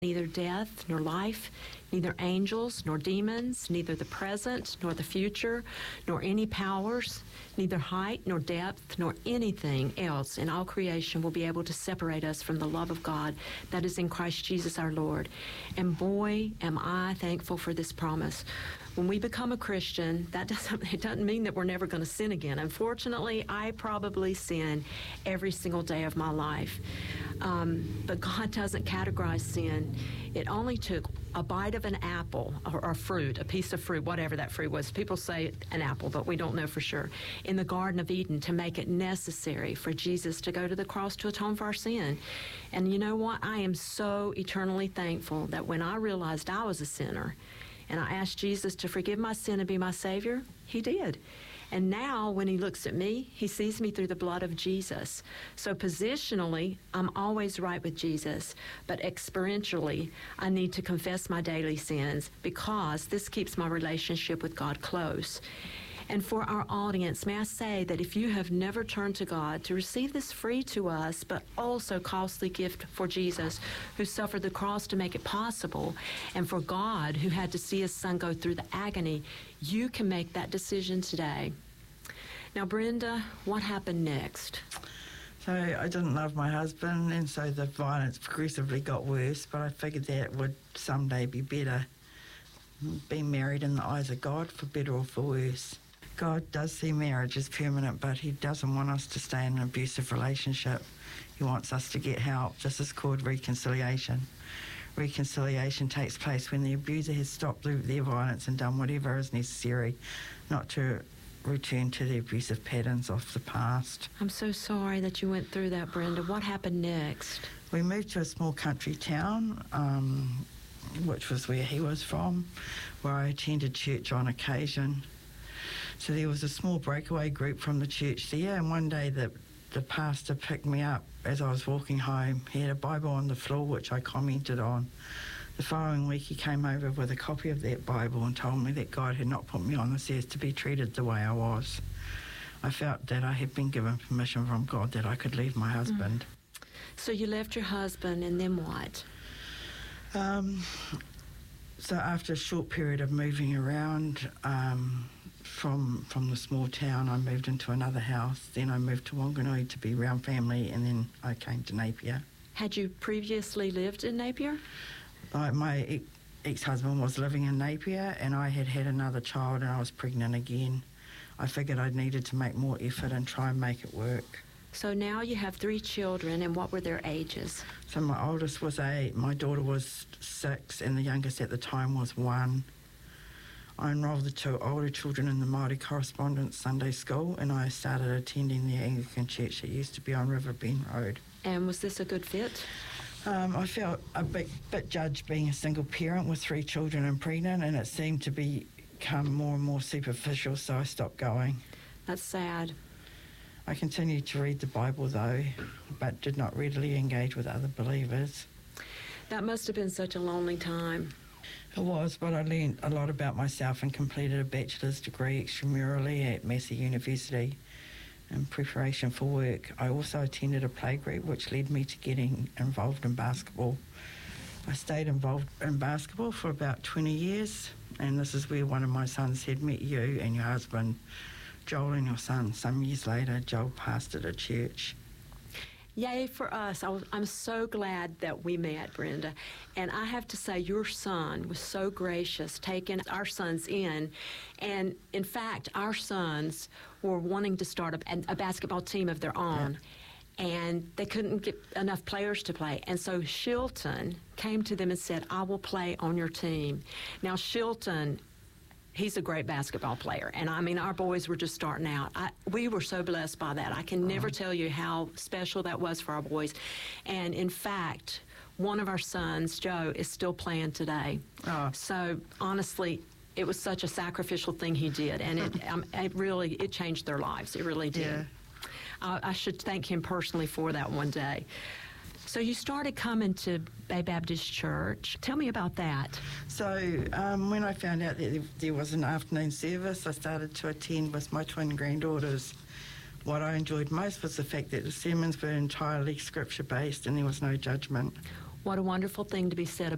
neither death nor life, neither angels nor demons, neither the present nor the future, nor any powers, neither height nor depth, nor anything else in all creation will be able to separate us from the love of God that is in Christ Jesus our Lord. And boy, am I thankful for this promise. When we become a Christian, it doesn't mean that we're never going to sin again. Unfortunately, I probably sin every single day of my life. But God doesn't categorize sin. It only took a bite of an apple or fruit, a piece of fruit, whatever that fruit was. People say an apple, but we don't know for sure, in the Garden of Eden to make it necessary for Jesus to go to the cross to atone for our sin. And you know what? I am so eternally thankful that when I realized I was a sinner and I asked Jesus to forgive my sin and be my Savior, He did. And now when He looks at me, He sees me through the blood of Jesus. So positionally, I'm always right with Jesus. But experientially, I need to confess my daily sins because this keeps my relationship with God close. And for our audience, may I say that if you have never turned to God to receive this free to us, but also costly gift for Jesus, who suffered the cross to make it possible, and for God, who had to see His Son go through the agony, you can make that decision today. Now, Brenda, what happened next? So I didn't love my husband, and so the violence progressively got worse, but I figured that it would someday be better. Being married in the eyes of God, for better or for worse. God does see marriage as permanent, but He doesn't want us to stay in an abusive relationship. He wants us to get help. This is called reconciliation. Reconciliation takes place when the abuser has stopped their violence and done whatever is necessary not to return to the abusive patterns of the past. I'm so sorry that you went through that, Brenda. What happened next? We moved to a small country town, which was where he was from, where I attended church on occasion. So there was a small breakaway group from the church there, and one day the pastor picked me up as I was walking home. He had a Bible on the floor, which I commented on. The following week he came over with a copy of that Bible and told me that God had not put me on this earth to be treated the way I was. I felt that I had been given permission from God that I could leave my husband. So you left your husband, and then what? So after a short period of moving around, from the small town, I moved into another house. Then I moved to Wanganui to be around family, and then I came to Napier. Had you previously lived in Napier? My ex-husband was living in Napier, and I had had another child, and I was pregnant again. I figured I needed to make more effort and try and make it work. So now you have 3 children, and what were their ages? So my oldest was 8, my daughter was 6, and the youngest at the time was 1. I enrolled the 2 older children in the Māori Correspondence Sunday School, and I started attending the Anglican church that used to be on Riverbend Road. And was this a good fit? I felt a bit judged being a single parent with 3 children and pregnant, and it seemed to become more and more superficial, so I stopped going. That's sad. I continued to read the Bible, though, but did not readily engage with other believers. That must have been such a lonely time. It was, but I learned a lot about myself and completed a bachelor's degree extramurally at Massey University in preparation for work. I also attended a playgroup, which led me to getting involved in basketball. I stayed involved in basketball for about 20 years, and this is where one of my sons had met you and your husband, Joel, and your son. Some years later, Joel pastored a church. Yay for us. I'm so glad that we met, Brenda. And I have to say, your son was so gracious, taking our sons in. And in fact, our sons were wanting to start a basketball team of their own. Yeah. And they couldn't get enough players to play. And so Shilton came to them and said, I will play on your team. Now, Shilton, he's a great basketball player. And, I mean, our boys were just starting out. We were so blessed by that. I can never tell you how special that was for our boys. And, in fact, one of our sons, Joe, is still playing today. So, honestly, it was such a sacrificial thing he did. And it changed their lives. It really did. Yeah. I should thank him personally for that one day. So you started coming to Bay Baptist Church. Tell me about that. So when I found out that there was an afternoon service, I started to attend with my twin granddaughters. What I enjoyed most was the fact that the sermons were entirely scripture-based and there was no judgment. What a wonderful thing to be said